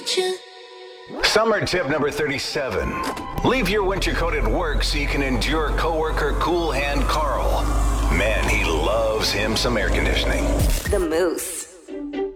Summer tip number 37. Leave your winter coat at work so you can endure coworker Cool Hand Carl. Man, he loves him some air conditioning. The Moose.